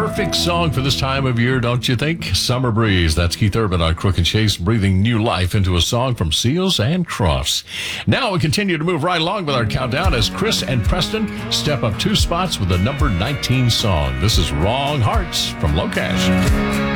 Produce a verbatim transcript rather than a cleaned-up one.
perfect song for this time of year, don't you think? Summer Breeze. That's Keith Urban on Crook and Chase, breathing new life into a song from Seals and Crofts. Now we continue to move right along with our countdown as Chris and Preston step up two spots with the number nineteen song. This is Wrong Hearts from Low Cash.